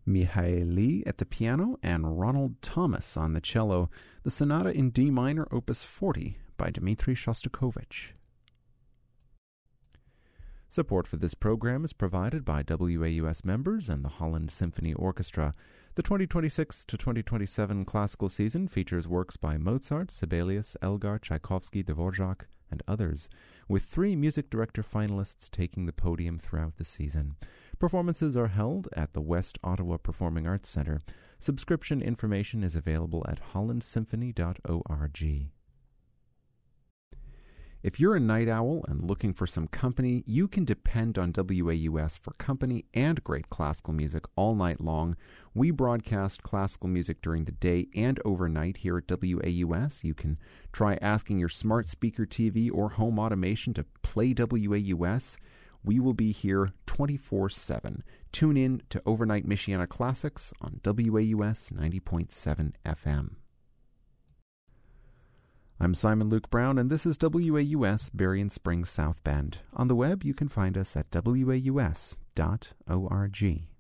Mihaly at the piano and Ronald Thomas on the cello, the Sonata in D minor, Opus 40 by Dmitri Shostakovich. Support for this program is provided by WAUS members and the Holland Symphony Orchestra. The 2026 to 2027 classical season features works by Mozart, Sibelius, Elgar, Tchaikovsky, Dvorak, and others, with 3 music director finalists taking the podium throughout the season. Performances are held at the West Ottawa Performing Arts Centre. Subscription information is available at hollandsymphony.org. If you're a night owl and looking for some company, you can depend on WAUS for company and great classical music all night long. We broadcast classical music during the day and overnight here at WAUS. You can try asking your smart speaker TV or home automation to play WAUS. We will be here 24/7. Tune in to Overnight Michiana Classics on WAUS 90.7 FM. I'm Simon Luke Brown, and this is WAUS Berrien Springs South Bend. On the web, you can find us at waus.org.